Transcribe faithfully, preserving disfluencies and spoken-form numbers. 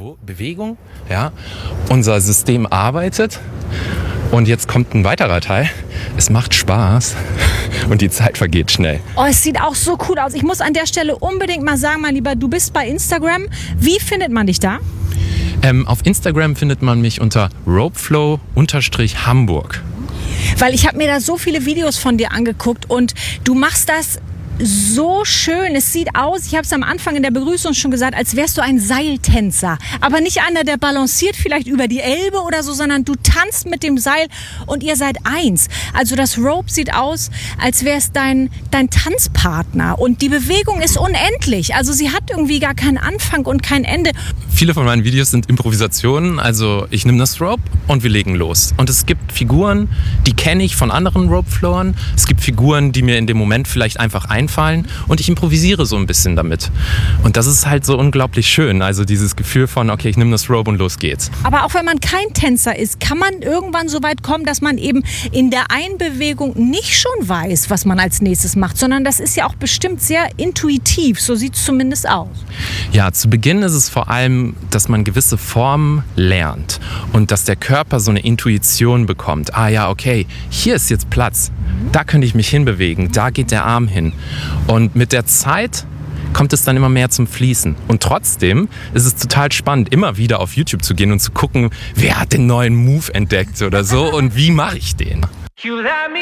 Bewo- Bewegung, ja, unser System arbeitet und jetzt kommt ein weiterer Teil. Es macht Spaß und die Zeit vergeht schnell. Oh, es sieht auch so cool aus. Ich muss an der Stelle unbedingt mal sagen, mein Lieber, du bist bei Instagram. Wie findet man dich da? Ähm, auf Instagram findet man mich unter ropeflow-hamburg. Weil ich habe mir da so viele Videos von dir angeguckt und du machst das so schön. Es sieht aus, ich habe es am Anfang in der Begrüßung schon gesagt, als wärst du ein Seiltänzer. Aber nicht einer, der balanciert vielleicht über die Elbe oder so, sondern du tanzt mit dem Seil und ihr seid eins. Also das Rope sieht aus, als wäre es dein, dein Tanzpartner. Und die Bewegung ist unendlich. Also sie hat irgendwie gar keinen Anfang und kein Ende. Viele von meinen Videos sind Improvisationen. Also ich nehme das Rope und wir legen los. Und es gibt Figuren, die kenne ich von anderen Rope-Flowern. Es gibt Figuren, die mir in dem Moment vielleicht einfach einfallen. Und ich improvisiere so ein bisschen damit. Und das ist halt so unglaublich schön. Also dieses Gefühl von, okay, ich nehme das Rope und los geht's. Aber auch wenn man kein Tänzer ist, kann man irgendwann so weit kommen, dass man eben in der Einbewegung nicht schon weiß, was man als nächstes macht, sondern das ist ja auch bestimmt sehr intuitiv. So sieht es zumindest aus. Ja, zu Beginn ist es vor allem, dass man gewisse Formen lernt und dass der Körper so eine Intuition bekommt. Ah ja, okay, hier ist jetzt Platz. Da könnte ich mich hinbewegen, da geht der Arm hin. Und mit der Zeit kommt es dann immer mehr zum Fließen. Und trotzdem ist es total spannend, immer wieder auf YouTube zu gehen und zu gucken, wer hat den neuen Move entdeckt oder so und wie mache ich den.